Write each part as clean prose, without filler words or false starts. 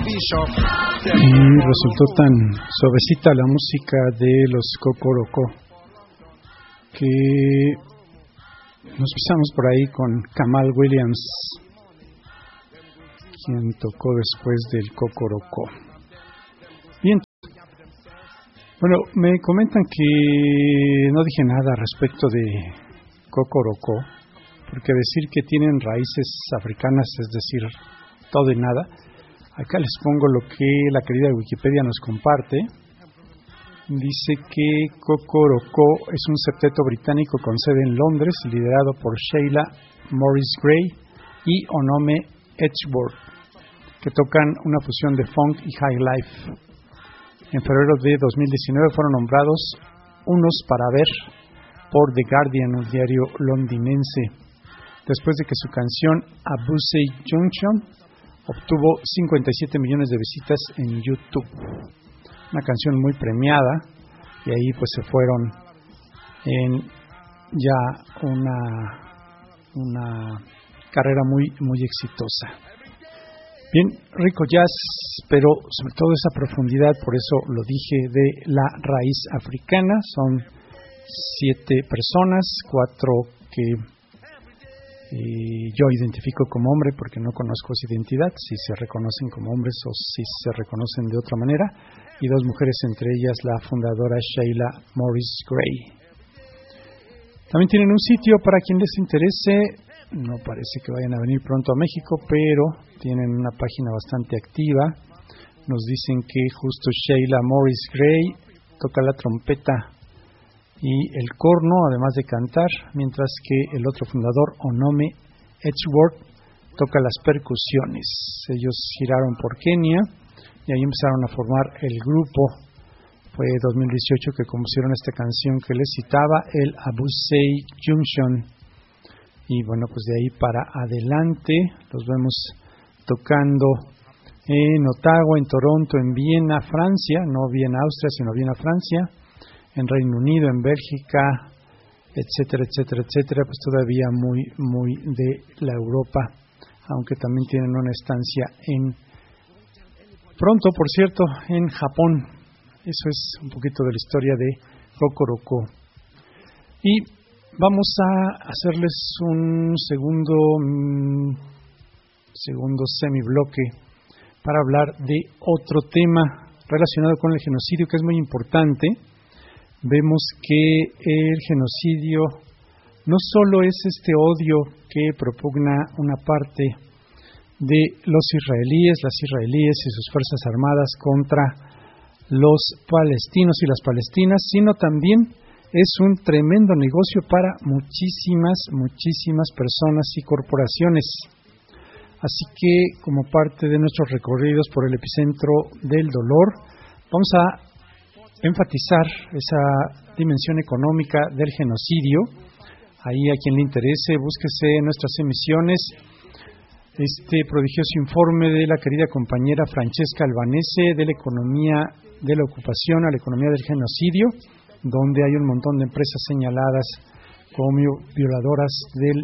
Y resultó tan suavecita la música de los Cocorocó que nos pisamos por ahí con Kamal Williams, quien tocó después del Cocorocó. Bien, bueno, me comentan que no dije nada respecto de Cocorocó, porque decir que tienen raíces africanas, es decir, todo y nada. Acá les pongo lo que la querida Wikipedia nos comparte. Dice que Cocorocó es un septeto británico con sede en Londres, liderado por Sheila Morris Gray y Onome Edgeworth, que tocan una fusión de funk y high life. En febrero de 2019 fueron nombrados unos para ver por The Guardian, un diario londinense, después de que su canción Abusey Junction obtuvo 57 millones de visitas en YouTube. Una canción muy premiada, y ahí pues se fueron en ya una carrera muy exitosa. Bien, rico jazz, pero sobre todo esa profundidad, por eso lo dije, de la raíz africana. Son 7 personas, 4 que yo identifico como hombre porque no conozco su identidad, si se reconocen como hombres o si se reconocen de otra manera, y 2 mujeres, entre ellas la fundadora Sheila Morris Gray. También tienen un sitio para quien les interese. No parece que vayan a venir pronto a México, pero tienen una página bastante activa. Nos dicen que justo Sheila Morris Gray toca la trompeta y el corno, además de cantar, mientras que el otro fundador, Onome Edgeworth, toca las percusiones. Ellos giraron por Kenia y ahí empezaron a formar el grupo. Fue 2018 que compusieron esta canción que les citaba, el Abusey Junction. Y bueno, pues de ahí para adelante los vemos tocando en Ottawa, en Toronto, en Viena, Francia, no Viena, Austria, sino Viena, Francia, en Reino Unido, en Bélgica, etcétera, etcétera, etcétera, pues todavía muy de la Europa, aunque también tienen una estancia pronto, por cierto, en Japón. Eso es un poquito de la historia de Cocorocó. Y vamos a hacerles un segundo semibloque para hablar de otro tema relacionado con el genocidio, que es muy importante. Vemos que el genocidio no solo es este odio que propugna una parte de los israelíes, las israelíes y sus fuerzas armadas contra los palestinos y las palestinas, sino también es un tremendo negocio para muchísimas personas y corporaciones. Así que, como parte de nuestros recorridos por el epicentro del dolor, vamos a enfatizar esa dimensión económica del genocidio. Ahí, a quien le interese, búsquese nuestras emisiones, este prodigioso informe de la querida compañera Francesca Albanese de la economía de la ocupación a la economía del genocidio, donde hay un montón de empresas señaladas como violadoras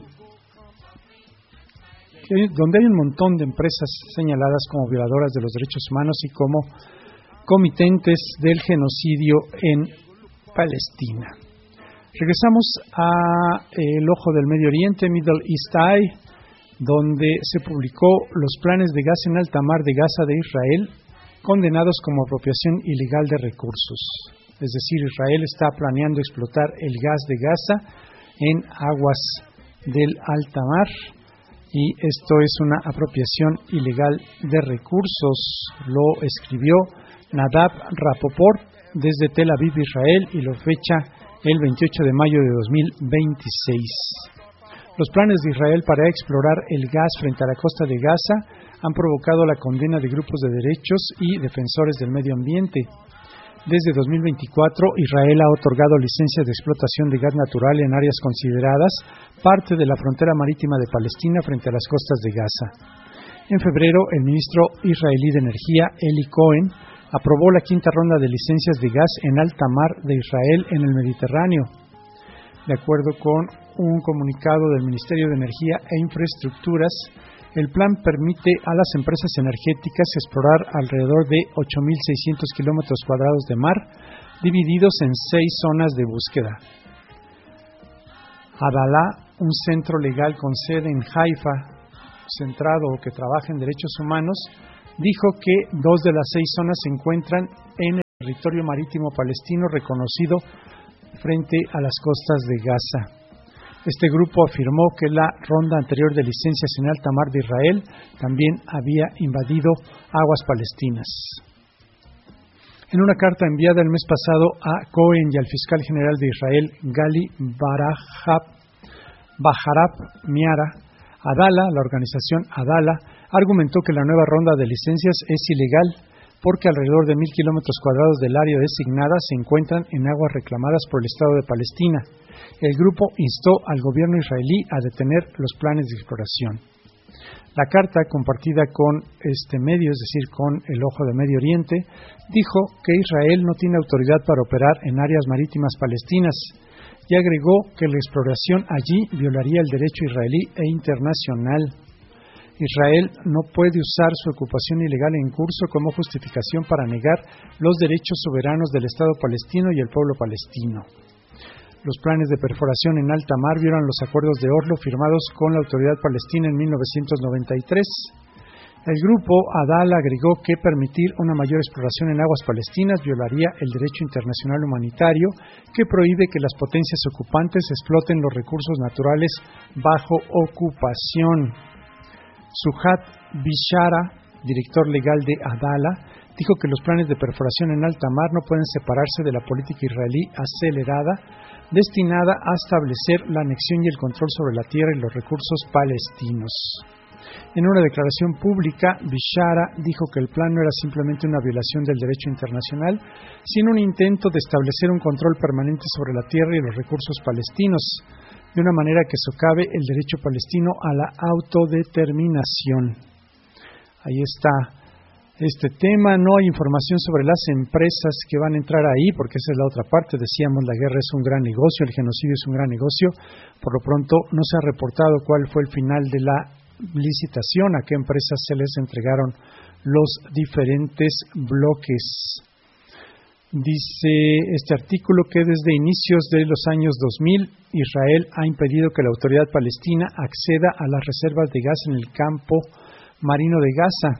donde hay un montón de empresas señaladas como violadoras de los derechos humanos y como comitentes del genocidio en Palestina. Regresamos a el ojo del Medio Oriente, Middle East Eye, donde se publicó los planes de gas en alta mar de Gaza de Israel, condenados como apropiación ilegal de recursos. Es decir, Israel está planeando explotar el gas de Gaza en aguas del alta mar, y esto es una apropiación ilegal de recursos. Lo escribió Nadav Rapoport desde Tel Aviv, Israel, y lo fecha el 28 de mayo de 2026. Los planes de Israel para explorar el gas frente a la costa de Gaza han provocado la condena de grupos de derechos y defensores del medio ambiente. Desde 2024, Israel ha otorgado licencias de explotación de gas natural en áreas consideradas parte de la frontera marítima de Palestina frente a las costas de Gaza. En febrero, el ministro israelí de Energía, Eli Cohen, aprobó la 5ª ronda de licencias de gas en alta mar de Israel en el Mediterráneo. De acuerdo con un comunicado del Ministerio de Energía e Infraestructuras, El plan permite a las empresas energéticas explorar alrededor de 8.600 kilómetros cuadrados de mar, divididos en 6 zonas de búsqueda. Adalah, un centro legal con sede en Haifa, centrado o que trabaja en derechos humanos, dijo que 2 de las 6 zonas se encuentran en el territorio marítimo palestino reconocido frente a las costas de Gaza. Este grupo afirmó que la ronda anterior de licencias en alta mar de Israel también había invadido aguas palestinas. En una carta enviada el mes pasado a Cohen y al fiscal general de Israel, Gali Baharab Miara, Adalah, la organización Adalah, argumentó que la nueva ronda de licencias es ilegal porque alrededor de 1.000 kilómetros cuadrados del área designada se encuentran en aguas reclamadas por el Estado de Palestina. El grupo instó al gobierno israelí a detener los planes de exploración. La carta, compartida con este medio, es decir, con el Ojo de Medio Oriente, dijo que Israel no tiene autoridad para operar en áreas marítimas palestinas y agregó que la exploración allí violaría el derecho israelí e internacional. Israel no puede usar su ocupación ilegal en curso como justificación para negar los derechos soberanos del Estado palestino y el pueblo palestino. Los planes de perforación en alta mar violan los acuerdos de Oslo firmados con la Autoridad Palestina en 1993. El grupo Adalah agregó que permitir una mayor exploración en aguas palestinas violaría el derecho internacional humanitario que prohíbe que las potencias ocupantes exploten los recursos naturales bajo ocupación. Suhat Bishara, director legal de Adalah, dijo que los planes de perforación en alta mar no pueden separarse de la política israelí acelerada destinada a establecer la anexión y el control sobre la tierra y los recursos palestinos. En una declaración pública, Bishara dijo que el plan no era simplemente una violación del derecho internacional, sino un intento de establecer un control permanente sobre la tierra y los recursos palestinos, de una manera que socave el derecho palestino a la autodeterminación. Ahí está este tema. No hay información sobre las empresas que van a entrar ahí, porque esa es la otra parte. Decíamos, la guerra es un gran negocio, el genocidio es un gran negocio. Por lo pronto, no se ha reportado cuál fue el final de la licitación, a qué empresas se les entregaron los diferentes bloques. Dice este artículo que desde inicios de los años 2000, Israel ha impedido que la autoridad palestina acceda a las reservas de gas en el campo marino de Gaza.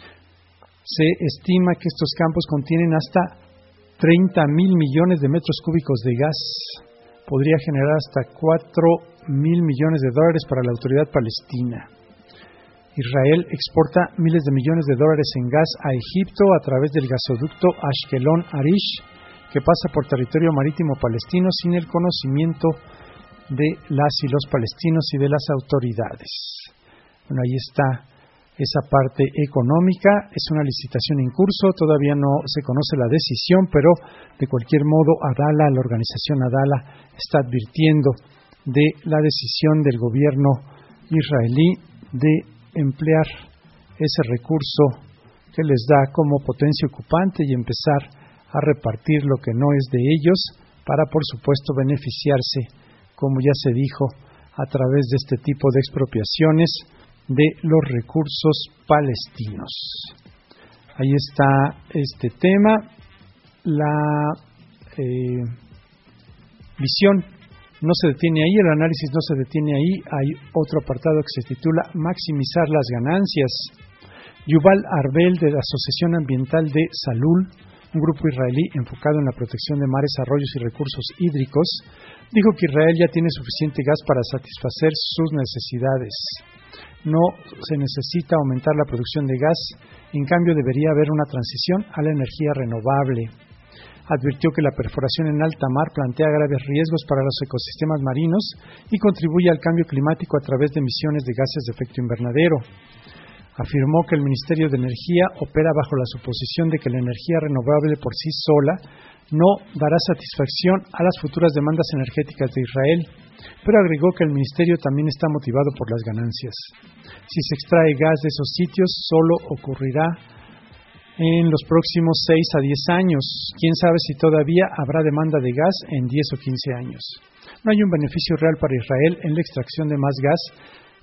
Se estima que estos campos contienen hasta 30.000 millones de metros cúbicos de gas. Podría generar hasta 4.000 millones de dólares para la autoridad palestina. Israel exporta miles de millones de dólares en gas a Egipto a través del gasoducto Ashkelon-Arish, que pasa por territorio marítimo palestino sin el conocimiento de las y los palestinos y de las autoridades. Bueno, ahí está esa parte económica. Es una licitación en curso, todavía no se conoce la decisión, pero de cualquier modo Adalah, la organización Adalah, está advirtiendo de la decisión del gobierno israelí de emplear ese recurso que les da como potencia ocupante y empezar a repartir lo que no es de ellos para, por supuesto, beneficiarse, como ya se dijo, a través de este tipo de expropiaciones de los recursos palestinos. Ahí está este tema. La visión no se detiene ahí, el análisis no se detiene ahí. Hay otro apartado que se titula Maximizar las ganancias. Yuval Arbel, de la Asociación Ambiental de Salul, un grupo israelí enfocado en la protección de mares, arroyos y recursos hídricos, dijo que Israel ya tiene suficiente gas para satisfacer sus necesidades. No se necesita aumentar la producción de gas, en cambio debería haber una transición a la energía renovable. Advirtió que la perforación en alta mar plantea graves riesgos para los ecosistemas marinos y contribuye al cambio climático a través de emisiones de gases de efecto invernadero. Afirmó que el Ministerio de Energía opera bajo la suposición de que la energía renovable por sí sola no dará satisfacción a las futuras demandas energéticas de Israel, pero agregó que el ministerio también está motivado por las ganancias. Si se extrae gas de esos sitios, solo ocurrirá en los próximos 6 a 10 años. ¿Quién sabe si todavía habrá demanda de gas en 10 o 15 años? No hay un beneficio real para Israel en la extracción de más gas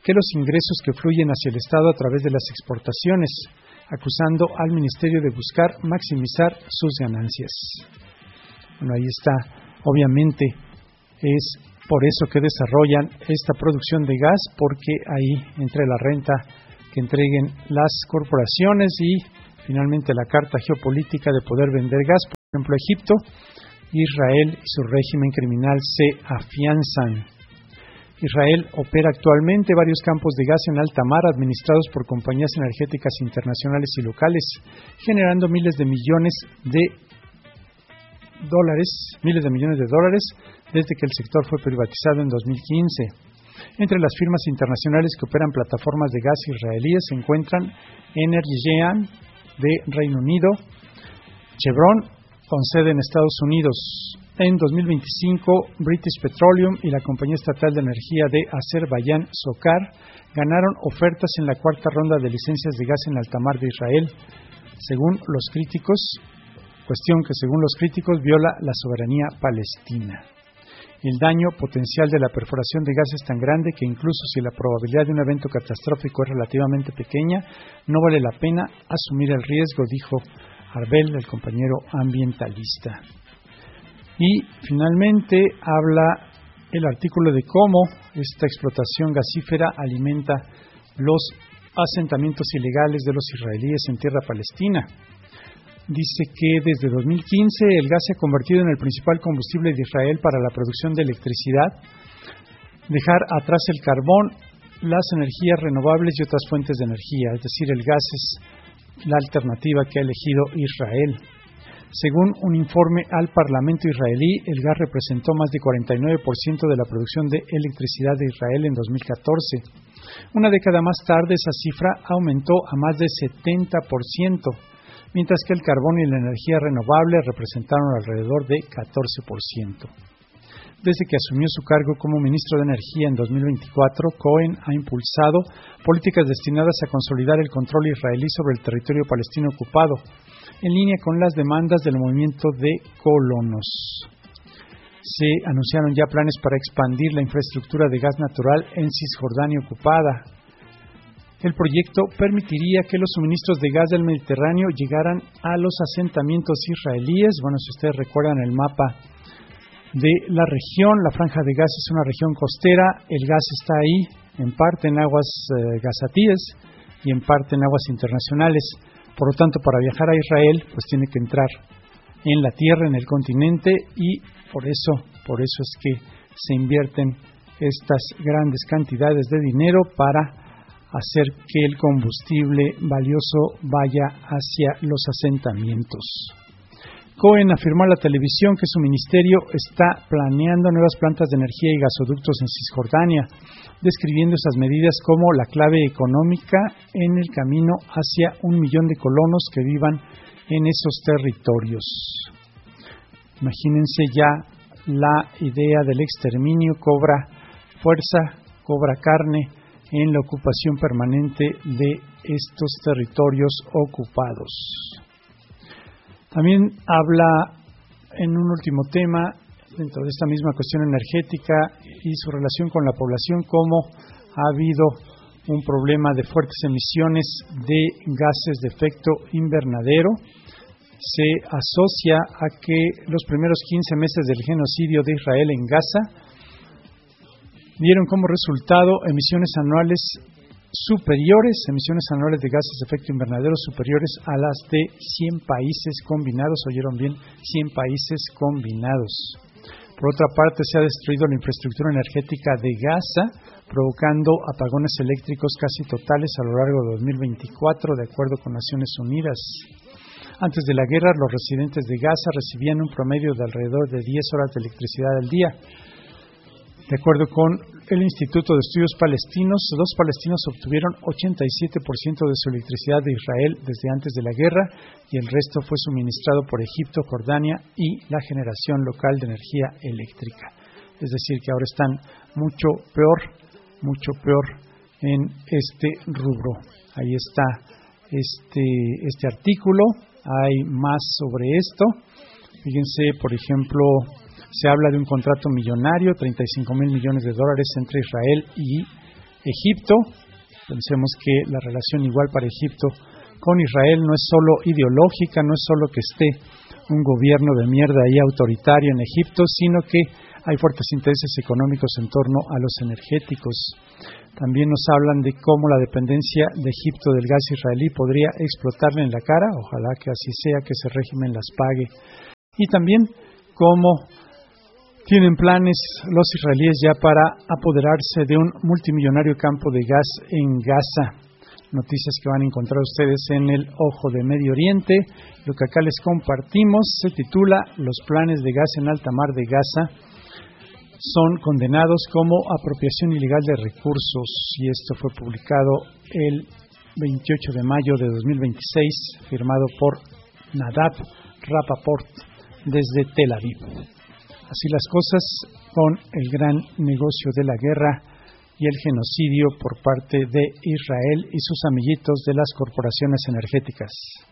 que los ingresos que fluyen hacia el Estado a través de las exportaciones, acusando al Ministerio de buscar maximizar sus ganancias. Bueno, ahí está. Obviamente es por eso que desarrollan esta producción de gas, porque ahí entre la renta que entreguen las corporaciones y finalmente la carta geopolítica de poder vender gas, por ejemplo, Egipto, Israel y su régimen criminal se afianzan. Israel opera actualmente varios campos de gas en alta mar administrados por compañías energéticas internacionales y locales, generando miles de millones de dólares desde que el sector fue privatizado en 2015. Entre las firmas internacionales que operan plataformas de gas israelíes se encuentran Energean de Reino Unido, Chevron, con sede en Estados Unidos. En 2025, British Petroleum y la compañía estatal de energía de Azerbaiyán, SOCAR, ganaron ofertas en la cuarta ronda de licencias de gas en alta mar de Israel, cuestión que según los críticos viola la soberanía palestina. El daño potencial de la perforación de gas es tan grande que incluso si la probabilidad de un evento catastrófico es relativamente pequeña, no vale la pena asumir el riesgo, dijo Arbel, el compañero ambientalista. Y finalmente habla el artículo de cómo esta explotación gasífera alimenta los asentamientos ilegales de los israelíes en tierra palestina. Dice que desde 2015 el gas se ha convertido en el principal combustible de Israel para la producción de electricidad, dejar atrás el carbón, las energías renovables y otras fuentes de energía, es decir, el gas es la alternativa que ha elegido Israel. Según un informe al Parlamento israelí, el gas representó más de 49% de la producción de electricidad de Israel en 2014. Una década más tarde, esa cifra aumentó a más de 70%, mientras que el carbón y la energía renovable representaron alrededor de 14%. Desde que asumió su cargo como ministro de Energía en 2024, Cohen ha impulsado políticas destinadas a consolidar el control israelí sobre el territorio palestino ocupado, en línea con las demandas del movimiento de colonos. Se anunciaron ya planes para expandir la infraestructura de gas natural en Cisjordania ocupada. El proyecto permitiría que los suministros de gas del Mediterráneo llegaran a los asentamientos israelíes. Bueno, si ustedes recuerdan el mapa de la región, la Franja de Gaza es una región costera, el gas está ahí, en parte en aguas gazatíes y en parte en aguas internacionales. Por lo tanto, para viajar a Israel, pues tiene que entrar en la tierra, en el continente, y por eso es que se invierten estas grandes cantidades de dinero para hacer que el combustible valioso vaya hacia los asentamientos. Cohen afirmó a la televisión que su ministerio está planeando nuevas plantas de energía y gasoductos en Cisjordania, describiendo esas medidas como la clave económica en el camino hacia 1 millón de colonos que vivan en esos territorios. Imagínense ya la idea del exterminio cobra fuerza, cobra carne en la ocupación permanente de estos territorios ocupados. También habla en un último tema, dentro de esta misma cuestión energética y su relación con la población, cómo ha habido un problema de fuertes emisiones de gases de efecto invernadero. Se asocia a que los primeros 15 meses del genocidio de Israel en Gaza dieron como resultado emisiones anuales de gases de efecto invernadero superiores a las de 100 países combinados, oyeron bien, 100 países combinados. Por otra parte, se ha destruido la infraestructura energética de Gaza, provocando apagones eléctricos casi totales a lo largo de 2024, de acuerdo con Naciones Unidas. Antes de la guerra, los residentes de Gaza recibían un promedio de alrededor de 10 horas de electricidad al día. De acuerdo con el Instituto de Estudios Palestinos, los palestinos obtuvieron 87% de su electricidad de Israel desde antes de la guerra y el resto fue suministrado por Egipto, Jordania y la generación local de energía eléctrica. Es decir, que ahora están mucho peor en este rubro. Ahí está este artículo, hay más sobre esto. Fíjense, por ejemplo, se habla de un contrato millonario, $35,000 millones entre Israel y Egipto. Pensemos que la relación igual para Egipto con Israel no es solo ideológica, no es solo que esté un gobierno de mierda ahí autoritario en Egipto, sino que hay fuertes intereses económicos en torno a los energéticos. También nos hablan de cómo la dependencia de Egipto del gas israelí podría explotarle en la cara, ojalá que así sea, que ese régimen las pague. Y también cómo tienen planes los israelíes ya para apoderarse de un multimillonario campo de gas en Gaza. Noticias que van a encontrar ustedes en el Ojo de Medio Oriente. Lo que acá les compartimos se titula Los planes de gas en alta mar de Gaza son condenados como apropiación ilegal de recursos, y esto fue publicado el 28 de mayo de 2026, firmado por Nadav Rapaport desde Tel Aviv. Así las cosas con el gran negocio de la guerra y el genocidio por parte de Israel y sus amiguitos de las corporaciones energéticas.